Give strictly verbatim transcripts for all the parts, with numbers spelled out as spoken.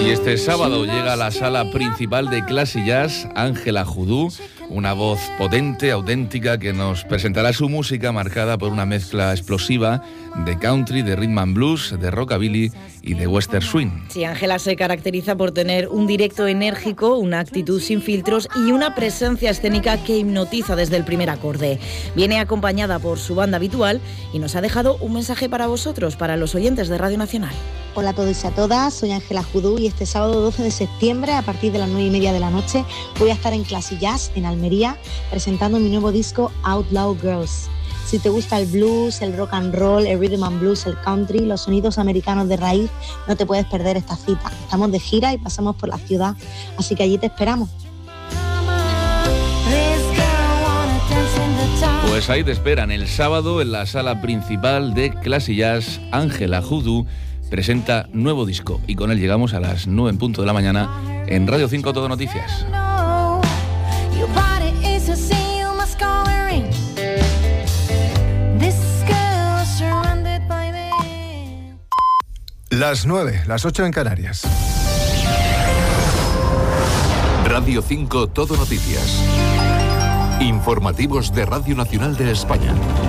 Y este sábado llega a la sala principal de Classic Jazz Ángela Judú, una voz potente, auténtica, que nos presentará su música marcada por una mezcla explosiva de country, de rhythm and blues, de rockabilly y de western swing. Sí, Ángela se caracteriza por tener un directo enérgico, una actitud sin filtros y una presencia escénica que hipnotiza desde el primer acorde. Viene acompañada por su banda habitual y nos ha dejado un mensaje para vosotros, para los oyentes de Radio Nacional. Hola a todos y a todas, soy Ángela Judú y este sábado doce de septiembre a partir de las nueve y media de la noche voy a estar en Classic Jazz en Almería presentando mi nuevo disco Outlaw Girls. Si te gusta el blues, el rock and roll, el rhythm and blues, el country, los sonidos americanos de raíz, no te puedes perder esta cita. Estamos de gira y pasamos por la ciudad, así que allí te esperamos. Pues ahí te esperan el sábado en la sala principal de Classic Jazz. Ángela Judú presenta nuevo disco y con él llegamos a las nueve en punto de la mañana en Radio cinco Todo Noticias. Las nueve, las ocho en Canarias. Radio cinco Todo Noticias. Informativos de Radio Nacional de España.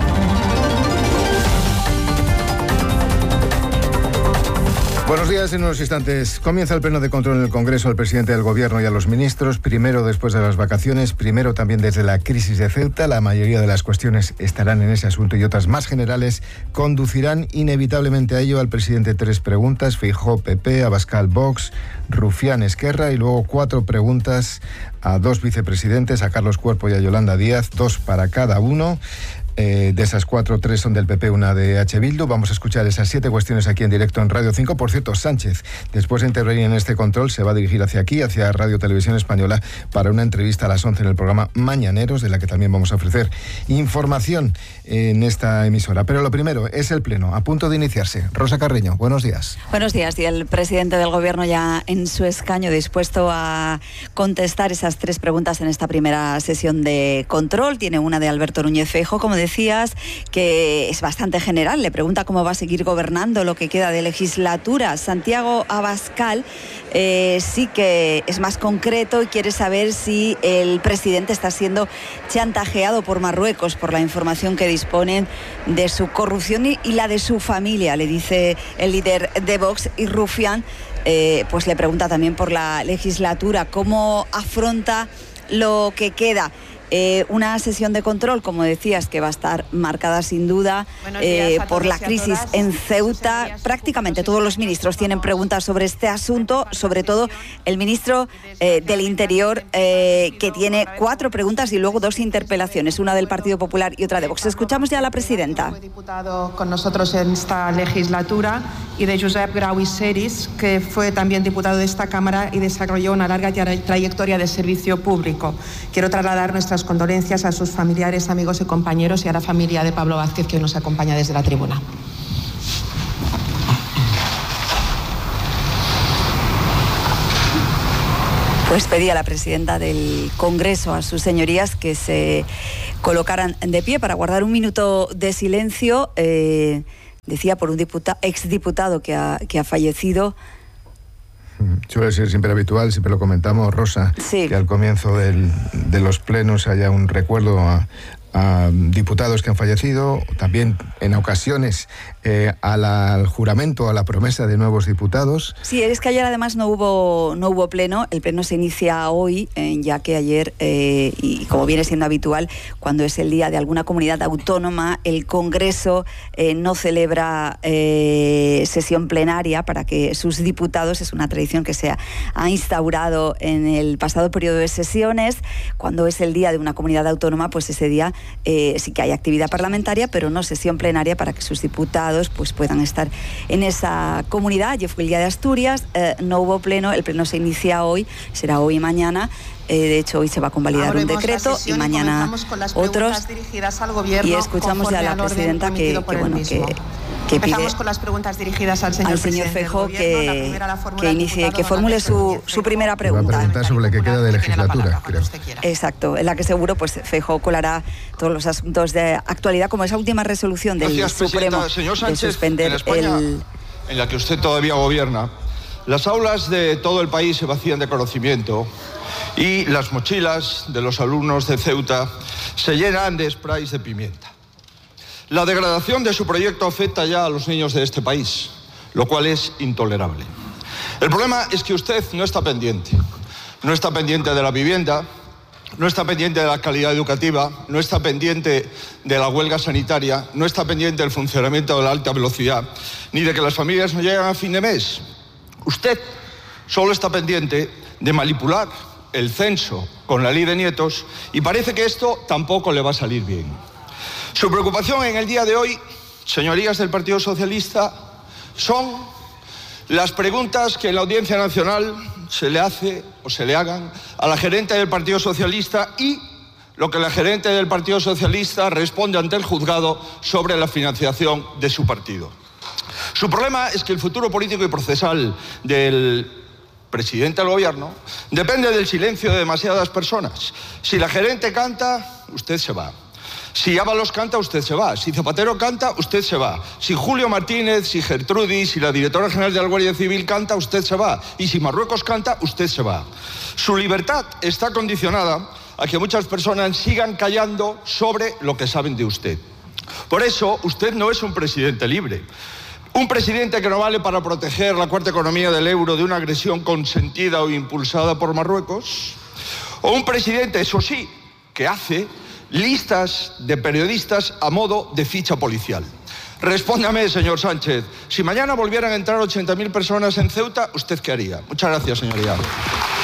Buenos días, en unos instantes comienza el pleno de control en el Congreso al presidente del Gobierno y a los ministros, primero después de las vacaciones, primero también desde la crisis de Ceuta. La mayoría de las cuestiones estarán en ese asunto y otras más generales conducirán inevitablemente a ello. Al presidente tres preguntas, Feijóo P P, Abascal Vox, Rufián Esquerra, y luego cuatro preguntas a dos vicepresidentes, a Carlos Cuerpo y a Yolanda Díaz, dos para cada uno. Eh, de esas cuatro, tres son del P P, una de H. Bildu. Vamos a escuchar esas siete cuestiones aquí en directo en Radio cinco. Por cierto, Sánchez, después de intervenir en este control, se va a dirigir hacia aquí, hacia Radio Televisión Española, para una entrevista a las once en el programa Mañaneros, de la que también vamos a ofrecer información en esta emisora. Pero lo primero es el pleno, a punto de iniciarse. Rosa Carreño, buenos días. Buenos días. Y el presidente del Gobierno ya en su escaño, dispuesto a contestar esas tres preguntas en esta primera sesión de control. Tiene una de Alberto Núñez Feijóo, como decías, que es bastante general. Le pregunta cómo va a seguir gobernando lo que queda de legislatura. Santiago Abascal eh, sí que es más concreto y quiere saber si el presidente está siendo chantajeado por Marruecos por la información que disponen de su corrupción y, y la de su familia, le dice el líder de Vox. Y Rufián eh, pues le pregunta también por la legislatura, cómo afronta lo que queda. Eh, una sesión de control, como decías, que va a estar marcada sin duda eh, por la crisis en Ceuta. Prácticamente todos los ministros tienen preguntas sobre este asunto, sobre todo el ministro eh, del Interior, eh, que tiene cuatro preguntas y luego dos interpelaciones, una del Partido Popular y otra de Vox. Escuchamos ya a la presidenta. Fue diputado con nosotros en esta legislatura, y de Josep Grau i Seris, que fue también diputado de esta Cámara y desarrolló una larga trayectoria de servicio público. Quiero trasladar nuestras condolencias a sus familiares, amigos y compañeros y a la familia de Pablo Vázquez, que hoy nos acompaña desde la tribuna. Pues pedía la presidenta del Congreso a sus señorías que se colocaran de pie para guardar un minuto de silencio, eh, decía, por un diputa, exdiputado que ha, que ha fallecido. Suele ser siempre habitual, siempre lo comentamos, Rosa, sí, que al comienzo del, de los plenos haya un recuerdo a, a diputados que han fallecido, también en ocasiones eh, a la, al juramento, a la promesa de nuevos diputados. Sí, es que ayer además no hubo no hubo pleno. El pleno se inicia hoy, eh, ya que ayer, eh, y como viene siendo habitual, cuando es el día de alguna comunidad autónoma, el Congreso eh, no celebra eh, sesión plenaria para que sus diputados, es una tradición que se ha, ha instaurado en el pasado periodo de sesiones, cuando es el día de una comunidad autónoma, pues ese día eh, sí que hay actividad parlamentaria, pero no sesión plenaria para que sus diputados pues puedan estar en esa comunidad. Ayer fue el día de Asturias, eh, no hubo pleno, el pleno se inicia hoy, será hoy y mañana. Eh, de hecho, hoy se va a convalidar Ahora un decreto y mañana y otros. Al gobierno, y escuchamos ya a la presidenta que, que bueno que que pide Empezamos con las preguntas dirigidas al señor, al señor Feijóo que, que inicie, que formule su, su primera pregunta. Va a preguntar sobre la que queda de legislatura, creo. Exacto, en la que seguro pues Feijóo colará todos los asuntos de actualidad, como esa última resolución del Gracias, Supremo señor Sánchez, de suspender en España, el... en la que usted todavía gobierna, Las aulas de todo el país se vacían de conocimiento y las mochilas de los alumnos de Ceuta se llenan de sprays de pimienta. La degradación de su proyecto afecta ya a los niños de este país, lo cual es intolerable. El problema es que usted no está pendiente. No está pendiente de la vivienda, no está pendiente de la calidad educativa, no está pendiente de la huelga sanitaria, no está pendiente del funcionamiento de la alta velocidad, ni de que las familias no llegan a fin de mes. Usted solo está pendiente de manipular el censo con la ley de nietos y parece que esto tampoco le va a salir bien. Su preocupación en el día de hoy, señorías del Partido Socialista, son las preguntas que en la Audiencia Nacional se le hace o se le hagan a la gerente del Partido Socialista y lo que la gerente del Partido Socialista responde ante el juzgado sobre la financiación de su partido. Su problema es que el futuro político y procesal del presidente del gobierno depende del silencio de demasiadas personas. Si la gerente canta, usted se va. Si Ábalos canta, usted se va. Si Zapatero canta, usted se va. Si Julio Martínez, si Gertrudis, si la directora general de la Guardia Civil canta, usted se va. Y si Marruecos canta, usted se va. Su libertad está condicionada a que muchas personas sigan callando sobre lo que saben de usted. Por eso, usted no es un presidente libre. Un presidente que no vale para proteger la cuarta economía del euro de una agresión consentida o impulsada por Marruecos. O un presidente, eso sí, que hace listas de periodistas a modo de ficha policial. Respóndame, señor Sánchez, si mañana volvieran a entrar ochenta mil personas en Ceuta, ¿usted qué haría? Muchas gracias, señoría.